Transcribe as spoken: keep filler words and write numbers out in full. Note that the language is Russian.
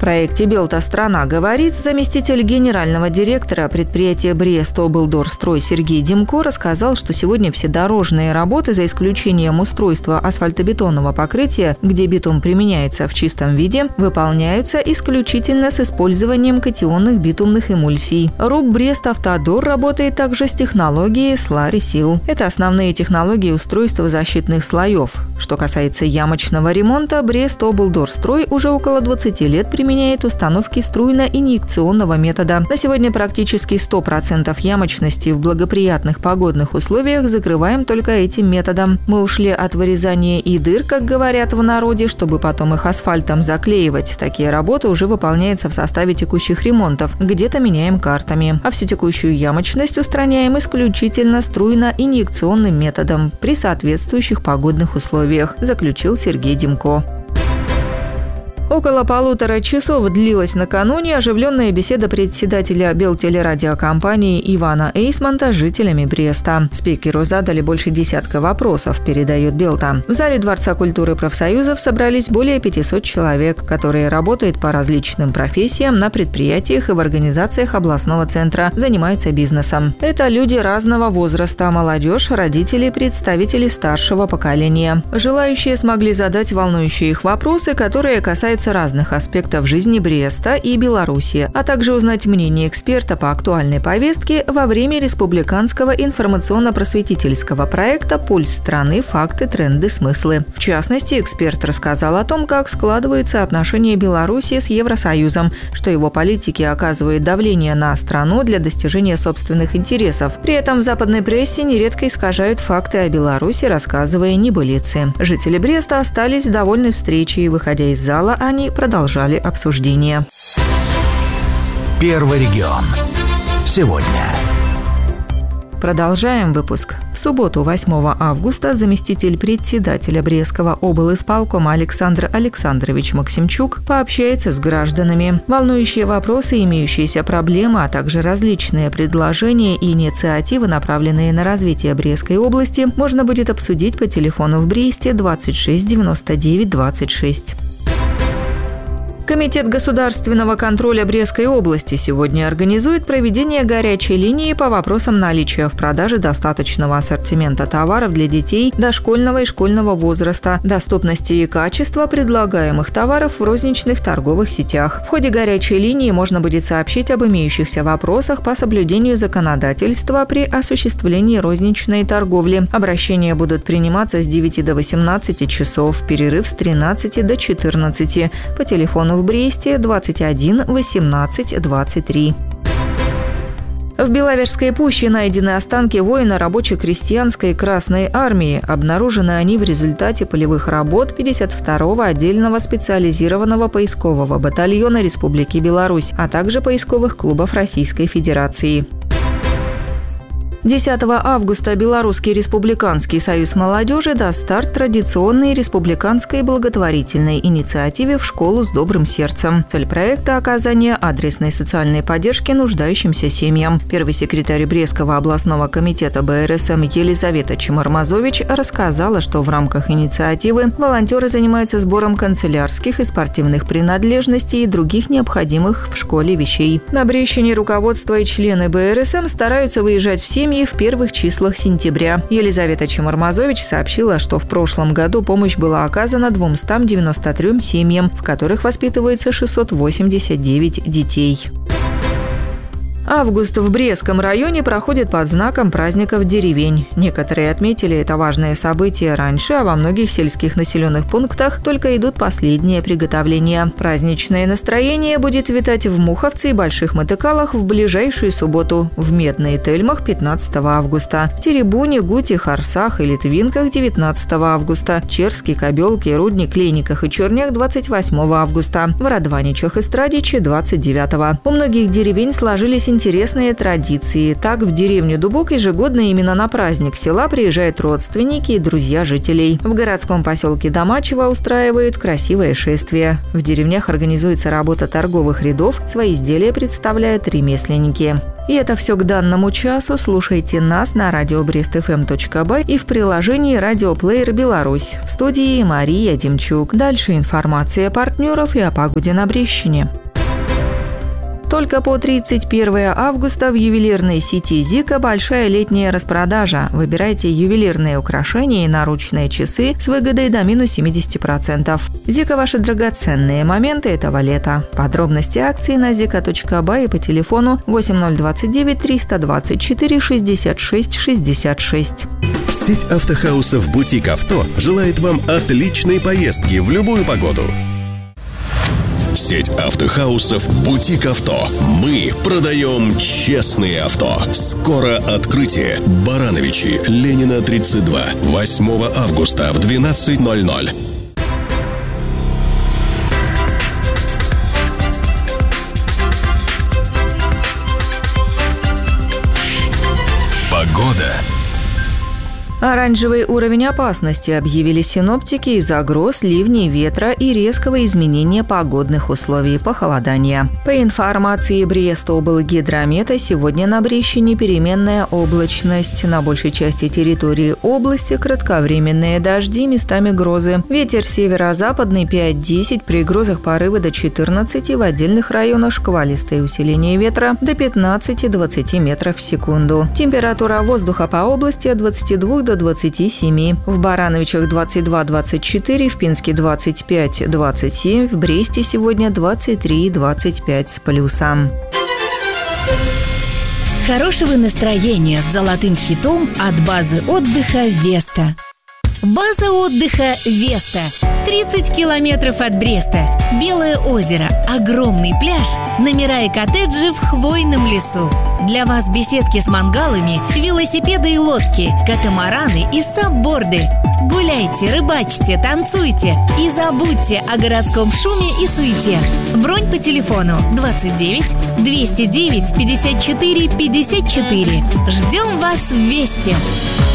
проекте «Белта-страна говорит» заместитель генерального директора предприятия «Брест-Облдорстрой» Сергей Демко рассказал, что сегодня все дорожные работы, за исключением устройства асфальтобетонного покрытия, где битум применяется в чистом виде, выполняются исключительно с использованием катионных битумных эмульсий. РУП «Брест-Автодор» работает также с технологией Slurry-Seal. Это основные технологии устройства защитных слоев. Что касается ямочного ремонта, «Брест-Облдорстрой» уже около двадцати лет применяет установки струйно-инъекционного метода. На сегодня практически сто процентов ямочности в благоприятных погодных условиях закрываем только этим методом. Мы ушли от вырезания и дыр, как говорят в народе, чтобы потом их асфальтом заклеивать. Такие работы уже выполняются в составе текущих ремонтов, где-то меняем картами. А всю текущую ямочность устраняем исключительно струйно-инъекционным методом при соответствующих погодных условиях, заключил Сергей Демко. Около полутора часов длилась накануне оживленная беседа председателя Белтелерадиокомпании Ивана Эйсмонта с жителями Бреста. Спикеру задали больше десятка вопросов, передает Белта. В зале Дворца культуры профсоюзов собрались более пятисот человек, которые работают по различным профессиям на предприятиях и в организациях областного центра, занимаются бизнесом. Это люди разного возраста, молодежь, родители, представители старшего поколения. Желающие смогли задать волнующие их вопросы, которые касаются разных аспектов жизни Бреста и Беларуси, а также узнать мнение эксперта по актуальной повестке во время республиканского информационно-просветительского проекта «Пульс страны. Факты, тренды, смыслы». В частности, эксперт рассказал о том, как складываются отношения Беларуси с Евросоюзом, что его политики оказывают давление на страну для достижения собственных интересов. При этом в западной прессе нередко искажают факты о Беларуси, рассказывая небылицы. Жители Бреста остались довольны встречей, и, выходя из зала, они продолжали обсуждение. Первый регион. Сегодня. Продолжаем выпуск. В субботу, восьмого августа, заместитель председателя Брестского облисполкома Александр Александрович Максимчук пообщается с гражданами. Волнующие вопросы, имеющиеся проблемы, а также различные предложения и инициативы, направленные на развитие Брестской области, можно будет обсудить по телефону в Бресте двадцать шесть девяносто девять двадцать шесть. Комитет государственного контроля Брестской области сегодня организует проведение горячей линии по вопросам наличия в продаже достаточного ассортимента товаров для детей дошкольного и школьного возраста, доступности и качества предлагаемых товаров в розничных торговых сетях. В ходе горячей линии можно будет сообщить об имеющихся вопросах по соблюдению законодательства при осуществлении розничной торговли. Обращения будут приниматься с девяти до восемнадцати часов, перерыв с тринадцати до четырнадцати по телефону в Бресте двадцать один восемнадцать двадцать три. В Беловежской пуще найдены останки воина рабоче-крестьянской Красной армии. Обнаружены они в результате полевых работ пятьдесят второго отдельного специализированного поискового батальона Республики Беларусь, а также поисковых клубов Российской Федерации. десятого августа Белорусский республиканский союз молодежи даст старт традиционной республиканской благотворительной инициативе «В школу с добрым сердцем». Цель проекта – оказание адресной социальной поддержки нуждающимся семьям. Первый секретарь Брестского областного комитета бэ эр эс эм Елизавета Чемармазович рассказала, что в рамках инициативы волонтеры занимаются сбором канцелярских и спортивных принадлежностей и других необходимых в школе вещей. На Брестщине руководство и члены бэ эр эс эм стараются выезжать в семьи в первых числах сентября. Елизавета Чемармазович сообщила, что в прошлом году помощь была оказана двумстам девяноста трём семьям, в которых воспитывается шестьсот восемьдесят девять детей. Август в Брестском районе проходит под знаком праздников деревень. Некоторые отметили это важное событие раньше, а во многих сельских населенных пунктах только идут последние приготовления. Праздничное настроение будет витать в Муховце и Больших Мотыкалах в ближайшую субботу, в Медной и Тельмах пятнадцатого августа, в Теребуне, Гуте, Харсах и Литвинках девятнадцатого августа, Черске, Кобелке, Рудне, Клейниках и Чернях двадцать восьмого августа, в Радваничах и Страдиче двадцать девятого. У многих деревень сложились интересные традиции. Так, в деревню Дубок ежегодно именно на праздник села приезжают родственники и друзья жителей. В городском поселке Домачево устраивают красивое шествие. В деревнях организуется работа торговых рядов, свои изделия представляют ремесленники. И это все к данному часу. Слушайте нас на радио брест эф эм точка бай и в приложении «Радиоплеер Беларусь». В студии Мария Демчук. Дальше информация партнеров и о погоде на Брещине. Только по тридцать первое августа в ювелирной сети «Зика» большая летняя распродажа. Выбирайте ювелирные украшения и наручные часы с выгодой до минус семьдесят процентов. «Зика» – ваши драгоценные моменты этого лета. Подробности акции на зика точка бай и по телефону восемь ноль двадцать девять триста двадцать четыре шестьдесят шесть шестьдесят шесть. Сеть автохаусов «Бутик Авто» желает вам отличной поездки в любую погоду. Сеть автохаусов «Бутик Авто». Мы продаем честные авто. Скоро открытие. Барановичи, Ленина, тридцать два. восьмого августа в двенадцать ноль ноль. Погода. Оранжевый уровень опасности объявили синоптики из-за гроз, ливней, ветра и резкого изменения погодных условий, похолодания. По информации Брест-облгидромета, сегодня на Брещине переменная облачность. На большей части территории области кратковременные дожди, местами грозы. Ветер северо-западный пять-десять, при грозах порывы до четырнадцати, в отдельных районах шквалистое усиление ветра до пятнадцати-двадцати метров в секунду. Температура воздуха по области от двадцати двух до двадцати семи. В Барановичах двадцать два - двадцать четыре, в Пинске двадцать пять - двадцать семь, в Бресте сегодня двадцать три - двадцать пять с плюсом. Хорошего настроения с золотым хитом от базы отдыха «Веста». База отдыха «Веста». тридцать километров от Бреста. Белое озеро, огромный пляж, номера и коттеджи в хвойном лесу. Для вас беседки с мангалами, велосипеды и лодки, катамараны и сабборды. Гуляйте, рыбачьте, танцуйте и забудьте о городском шуме и суете. Бронь по телефону двадцать девять двести девять пятьдесят четыре пятьдесят четыре. Ждем вас в Весте.